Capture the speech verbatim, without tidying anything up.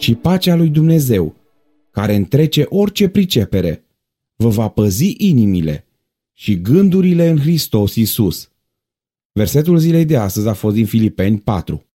Și pacea lui Dumnezeu, care întrece orice pricepere, vă va păzi inimile și gândurile în Hristos Iisus. Versetul zilei de astăzi a fost din Filipeni patru.